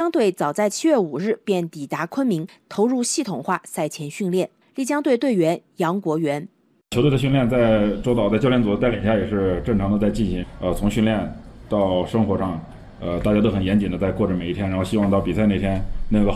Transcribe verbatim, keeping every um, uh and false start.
江队早在七月五日便抵达昆明，投入系统化赛前训练。丽江队队员杨国元： 球队的训练在周导的教练组的带领下也是正常的在进行，呃，从训练到生活上，呃，大家都很严谨的在过着每一天，然后希望到比赛那天能有个